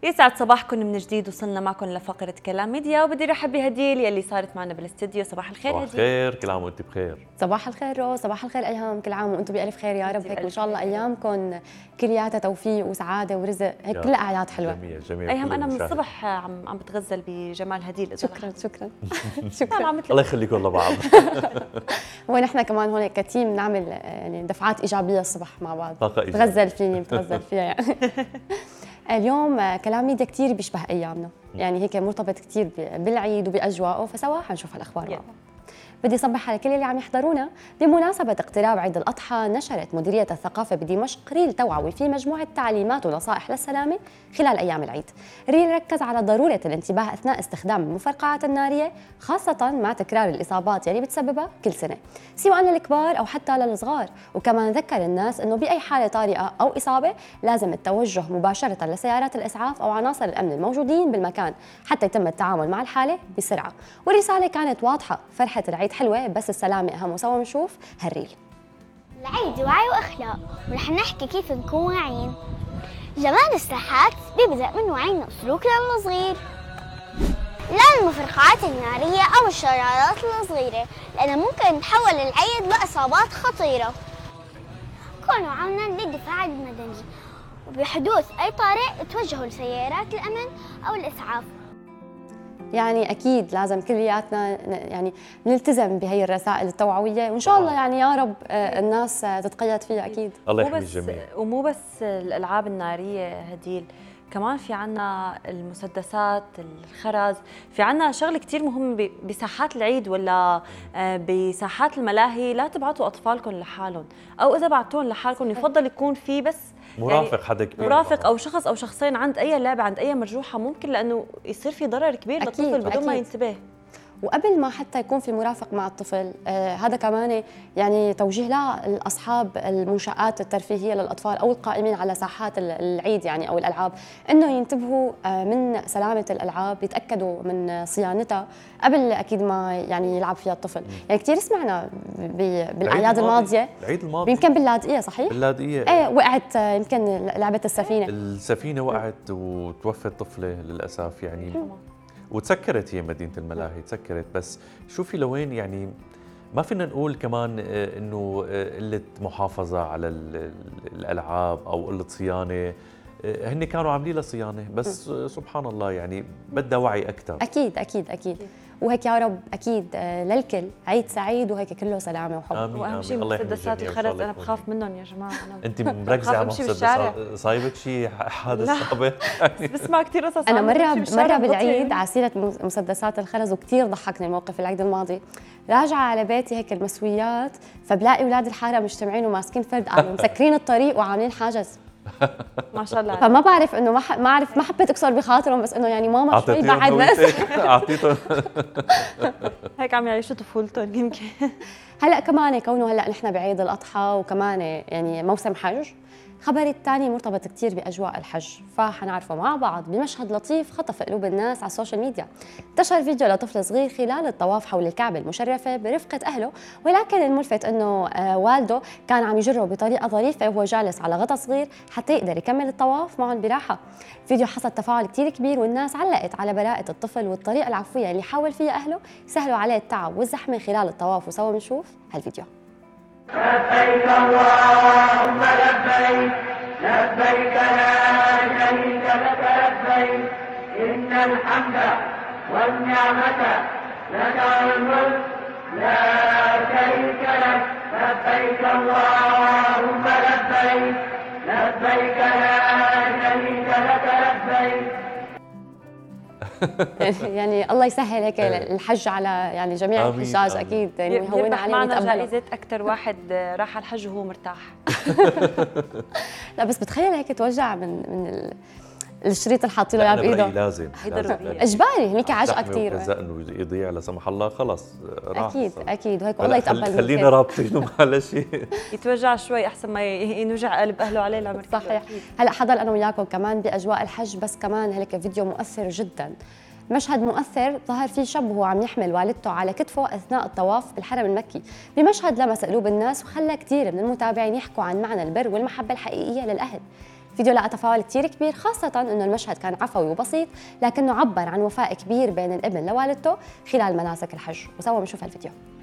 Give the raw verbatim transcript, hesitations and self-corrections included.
يسعد صباحكم من جديد. وصلنا معكم لفقرة كلام ميديا، وبدي رحب بهديل يلي صارت معنا بالاستديو. صباح الخير صباح هديل. الخير، كل عام وانت بخير. صباح الخير رو، صباح الخير ايهام، كل عام وانتم بألف خير يا رب. هيك ان شاء الله ايامكم كلياتها توفيق وسعاده ورزق، هيك كلها اعياد حلوه. جميل جميل. ايهام انا من الصبح عم عم بتغزل بجمال هديل. شكرا شكرا شكرا. الله يخليكم لبعض. هو نحن كمان هون كتيم نعمل يعني دفعات ايجابيه الصبح مع بعض. طاقه ايجابيه بتغزل فيني بتغزل فيها يعني. اليوم كلام ميديا كثير بيشبه ايامنا، يعني هيك مرتبط كثير بالعيد وباجواءه، فسوا حنشوف الاخبار مع بعض. بدي صبح على كل اللي عم يحضرونا. بمناسبة اقتراب عيد الأضحى، نشرت مديرية الثقافة بدمشق ريل توعوي فيه مجموعة تعليمات ونصائح للسلامة خلال أيام العيد. ريل ركز على ضرورة الانتباه أثناء استخدام المفرقعات النارية، خاصة مع تكرار الإصابات يلي بتسببها كل سنة، سواء للكبار أو حتى للصغار. وكمان ذكر الناس أنه بأي حالة طارئة أو إصابة لازم التوجه مباشرة لسيارات الإسعاف أو عناصر الأمن الموجودين بالمكان حتى يتم التعامل مع الحالة بسرعة. والرسالة كانت واضحة، فرحة العيد حلوة بس السلامة أهم. وسوا نشوف هالريل. العيد وعي وأخلاق، ورح نحكي كيف نكون واعيين. جمال الساحات بيبدأ من وعينا وسلوكنا الصغير، لا المفرقعات النارية أو الشرارات الصغيرة، لأنها ممكن تحول العيد لإصابات خطيرة. كونوا عونا للدفاع المدني، وبحدوث أي طارئ توجهوا لسيارات الأمن أو الإسعاف. يعني اكيد لازم كلياتنا يعني نلتزم بهي الرسائل التوعويه، وان شاء الله يعني يا رب الناس تتقيد فيها اكيد. الله يحمي الجميع. ومو بس الالعاب الناريه هديل، كمان في عنا المسدسات، الخرز، في عنا شغل كتير مهم بساحات العيد ولا بساحات الملاهي. لا تبعتوا اطفالكم لحالهم، او اذا بعتوهم لحالكم يفضل يكون في بس مرافق، يعني حدا كبير، مرافق او شخص او شخصين عند اي لعبه، عند اي مرجوحه، ممكن لانه يصير في ضرر كبير للطفل بدون أكيد. ما ينتبه. وقبل ما حتى يكون في مرافق مع الطفل، آه هذا كمان يعني توجيه لاصحاب المنشآت الترفيهيه للاطفال او القائمين على ساحات العيد يعني او الالعاب، انه ينتبهوا آه من سلامه الالعاب، يتاكدوا من صيانتها قبل اكيد ما يعني يلعب فيها الطفل. يعني كثير سمعنا بالاعياد الماضيه، العيد الماضي يمكن باللاذقيه صحيح؟ باللاذقيه ايه وقعت آه يمكن لعبه السفينه السفينه وقعت وتوفت طفله للاسف يعني. وتسكرت هي مدينة الملاهي، تسكرت. بس شوفي لوين يعني ما فينا نقول كمان انه قلة محافظة على الالعاب او قلة صيانة. هن كانوا عاملين لها صيانة، بس سبحان الله يعني بدها وعي اكثر. اكيد اكيد اكيد. وهيك يا رب اكيد للكل عيد سعيد وهيك كله سلامه وحب. آمين. واهم شيء مسدسات الخرز، انا بخاف منهم يا جماعه. أنا انت مركزه على مسدس؟ صايبك شيء حادث سابق؟ بسمع كثير قصص. انا مره مره بالعيد على سيره مسدسات الخرز، وكثير ضحكني الموقف العيد الماضي. راجعه على بيتي هيك المسويات، فبلاقي اولاد الحاره مجتمعين وماسكين فرد قالوا مسكرين الطريق وعاملين حاجز. ما شاء الله. فما بعرف انه ما ما عرف ما حبيت اكسر بخاطرهم، بس انه يعني ماما شوي بعد بس اعطيتهم هيك عم يعيشوا طفولتهم يمكن. هلا كمان كونه هلا نحن بعيد الاضحى وكمان يعني موسم حج، خبر الثاني مرتبط كثير باجواء الحج، فحنعرفه مع بعض بمشهد لطيف خطف قلوب الناس على السوشيال ميديا. انتشر فيديو لطفل صغير خلال الطواف حول الكعبه المشرفه برفقه اهله، ولكن الملفت انه والده كان عم يجره بطريقه ظريفه وهو جالس على غطا صغير حتى يقدر يكمل الطواف معهم براحه. فيديو حصل تفاعل كثير كبير، والناس علقت على براءه الطفل والطريقه العفويه اللي حاول فيها اهله يسهلوا عليه التعب والزحمه خلال الطواف. وسوا بنشوف هالفيديو. لبيك اللهم لبيك، لبيك لا شريك لك لبيك، إن الحمد والنعمة لك والملك لا شريك لك، لبيك اللهم لبيك، لبيك لا شريك لك لبيك. يعني الله يسهل هيك الحج على يعني جميع الحجاج اكيد، يعني يهون عليهم معنا جائزة أكثر واحد راح على الحج وهو مرتاح. لا بس بتخيل هيك توجع من من الشريط اللي حاطين له اياه بايده. لازم اجباري هيك عجقه كثير، انه يضيع لا سمح الله خلص راح. اكيد اكيد، وهيك والله يتقبل منك. خلينا رابطينه على شيء يتوجع شوي احسن ما ينوجع قلب اهله عليه لمرتاح. صحيح. هلا حضر انا وياكم كمان باجواء الحج، بس كمان هيك فيديو مؤثر جدا. مشهد مؤثر ظهر فيه شاب وهو عم يحمل والدته على كتفه اثناء الطواف بالحرم المكي، بمشهد لمس قلوب الناس وخلى كثير من المتابعين يحكوا عن معنى البر والمحبه الحقيقيه للاهل. فيديو لقى تفاعل كتير كبير، خاصة إنه المشهد كان عفوي وبسيط، لكنه عبر عن وفاء كبير بين الابن لوالدته خلال مناسك الحج. وسوا بنشوف هالفيديو.